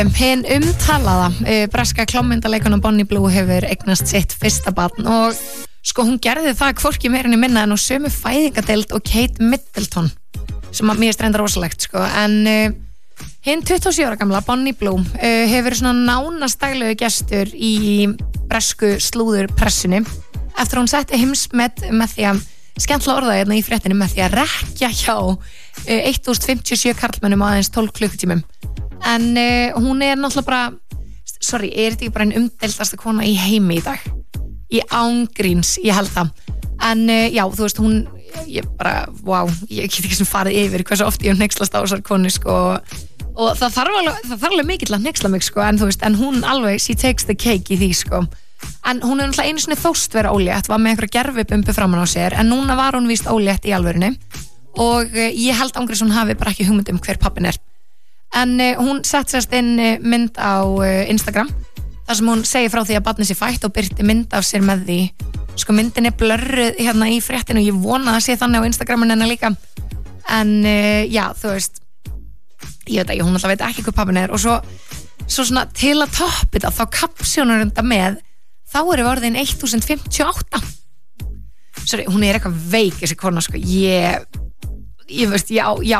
Hinn umtalaða breska klámmyndaleikona Bonnie Blue hefur eignast sitt fyrsta barn og sko hún gerði það hvorki meira en minna en á sömu fæðingadeild og Kate Middleton sem að mér reyndar rosalegt sko en hinn 27 ára gamla Bonnie Blue hefur verið svona nánast daglegu gestur í bresku slúðurpressunni eftir að hún setti heimsmet með því að skemmtla orðaði hérna í fréttinu með því að rekja hjá 1057 karlmönnum á aðeins 12 klukkutímum en hún er náttúrulega bara er þetta ekki bara einn umdeildasta kona í heimi í dag í ángríns, ég held það en já, þú veist, hún ég bara, ég get ekki sem farið yfir hversu oft ég hneykslast á þessar konu sko, og það þarf alveg mikill að hneyksla mig sko, en þú veist, en hún alveg she takes the cake í því sko en hún er náttúrulega einu sinni þóst vera ólétt var með einhverja gerfibumbu framan á sér en núna var hún víst ólétt í alvörunni og ég held ángríns hún hafi bara ekki hugmynd hver pappin er en hún sett sérst inn mynd á Instagram þar sem hún segir frá því að barnið sé fætt og birti mynd af sér með því sko myndin er blörruð hérna í fréttinu og ég vona að sé þannig á Instagraminu hennar líka en já, þú veist ég veit ekki, hún alltaf veit ekki hver pappin er og svo svona til að toppa þetta þá kapsjónar þetta með þá eru við orðin 1058 hún er eitthvað veik þessi kona sko ég veist, já,